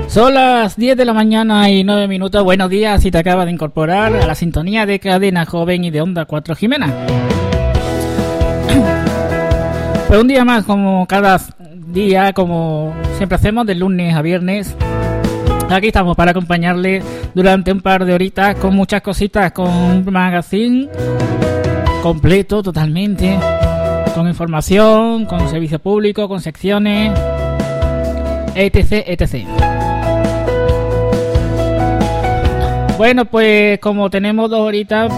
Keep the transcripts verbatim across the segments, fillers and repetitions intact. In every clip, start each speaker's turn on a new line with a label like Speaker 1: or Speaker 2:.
Speaker 1: Son las diez de la mañana y nueve minutos. Buenos días si te acabas de incorporar a la sintonía de Cadena Joven y de Onda cuatro Jimena. Pues un día más, como cada día, como siempre hacemos, de lunes a viernes. Aquí estamos para acompañarle durante un par de horitas con muchas cositas, con un magazine completo totalmente, con información, con servicio público, con secciones, etc, etcétera. Bueno, pues como tenemos dos horitas,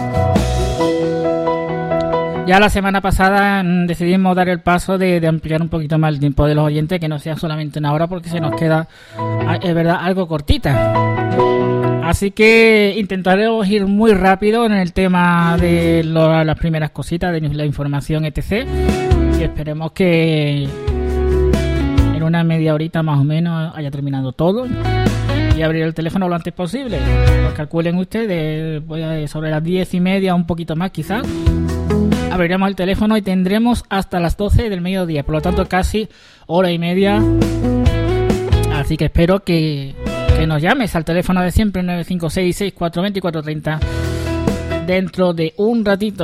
Speaker 1: ya la semana pasada decidimos dar el paso de, de ampliar un poquito más el tiempo de los oyentes, que no sea solamente una hora, porque se nos queda, es verdad, algo cortita. Así que intentaremos ir muy rápido en el tema de lo, las primeras cositas, de la información, etcétera. Y esperemos que en una media horita más o menos haya terminado todo y abrir el teléfono lo antes posible. Pues calculen ustedes, voy a, sobre las diez y media, un poquito más quizás, abriremos el teléfono y tendremos hasta las doce del mediodía, por lo tanto casi hora y media. Así que espero que, que nos llames al teléfono de siempre, nueve cinco seis, seis cuatro dos cuatro tres cero, dentro de un ratito.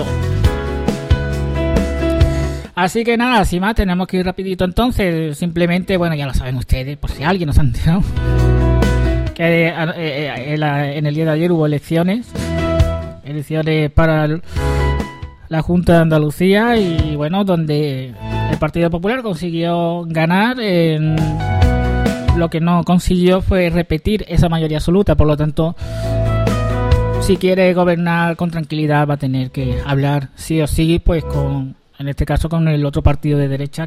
Speaker 1: Así que nada, sin más, tenemos que ir rapidito entonces. Simplemente, bueno, ya lo saben ustedes, por si alguien nos ha enterado, que en el día de ayer hubo elecciones, elecciones para el, la Junta de Andalucía, y bueno, donde el Partido Popular consiguió ganar. En, lo que no consiguió fue repetir esa mayoría absoluta, por lo tanto, si quiere gobernar con tranquilidad va a tener que hablar sí o sí, pues con, en este caso, con el otro partido de derecha,